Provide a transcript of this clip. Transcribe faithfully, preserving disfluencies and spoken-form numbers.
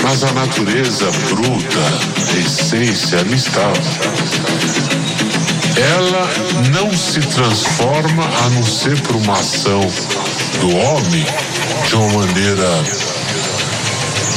Mas a natureza bruta, a essência ali estava. Ela não se transforma a não ser por uma ação do homem de uma maneira